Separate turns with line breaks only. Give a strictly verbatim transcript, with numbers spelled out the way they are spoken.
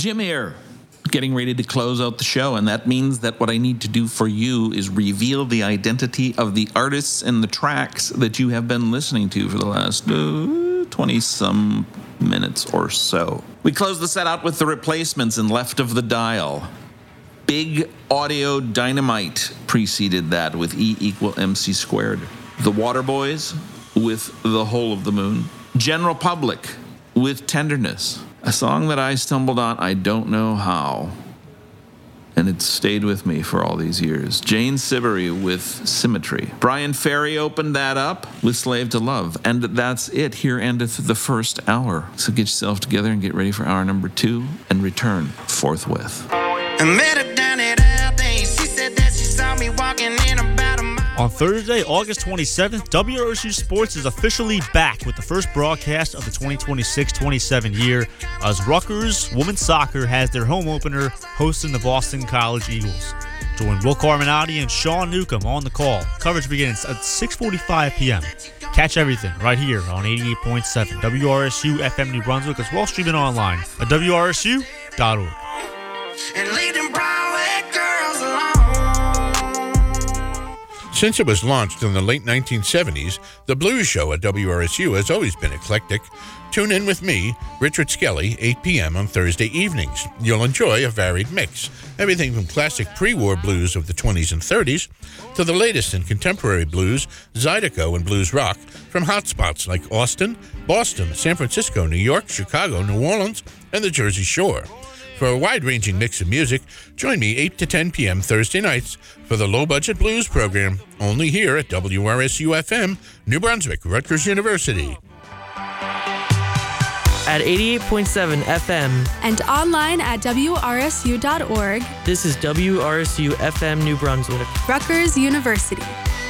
Jim here, getting ready to close out the show, and that means that what I need to do for you is reveal the identity of the artists and the tracks that you have been listening to for the last uh, twenty-some minutes or so. We closed the set out with The Replacements and Left of the Dial. Big Audio Dynamite preceded that with E equal M C squared. The Waterboys with The Whole of the Moon. General Public with Tenderness. A song that I stumbled on, I don't know how. And it's stayed with me for all these years. Jane Siberry with Symmetry. Brian Ferry opened that up with Slave to Love. And that's it. Here endeth the first hour. So get yourself together and get ready for hour number two and return forthwith.
I met her down at Aldi. She said that she saw me walking in about a mile.
On Thursday, August twenty-seventh, W R S U Sports is officially back with the first broadcast of the twenty twenty-six twenty-seven year as Rutgers women's soccer has their home opener hosting the Boston College Eagles. Join Will Carminati and Sean Newcomb on the call. Coverage begins at six forty-five p.m. Catch everything right here on eighty-eight point seven W R S U F M New Brunswick as well streaming online at W R S U dot org.
And lead them Broadway girls along.
Since it was launched in the late nineteen seventies, the Blues Show at W R S U has always been eclectic. Tune in with me, Richard Skelly, eight p.m. on Thursday evenings. You'll enjoy a varied mix. Everything from classic pre-war blues of the twenties and thirties to the latest in contemporary blues, Zydeco, and blues rock from hotspots like Austin, Boston, San Francisco, New York, Chicago, New Orleans, and the Jersey Shore. For a wide-ranging mix of music, join me eight to ten p.m. Thursday nights for the Low Budget Blues program, only here at W R S U F M, New Brunswick, Rutgers University.
At eighty-eight point seven F M
and online at W R S U dot org.
This is W R S U F M New Brunswick,
Rutgers University.